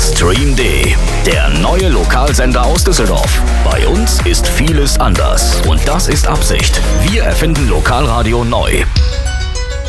Stream D, der neue Lokalsender aus Düsseldorf. Bei uns ist vieles anders und das ist Absicht. Wir erfinden Lokalradio neu.